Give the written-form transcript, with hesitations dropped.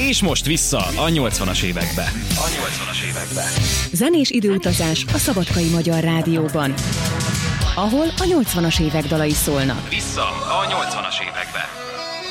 És most vissza a 80-as évekbe. Zenés időutazás a Szabadkai Magyar Rádióban, ahol a 80-as évek dalai szólnak. Vissza a 80-as évekbe.